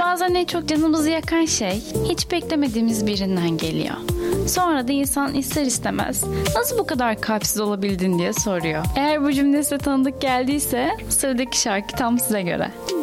Bazen en çok canımızı yakan şey hiç beklemediğimiz birinden geliyor. Sonra da insan ister istemez nasıl bu kadar kalpsiz olabildin diye soruyor. Eğer bu cümle size tanıdık geldiyse sıradaki şarkı tam size göre.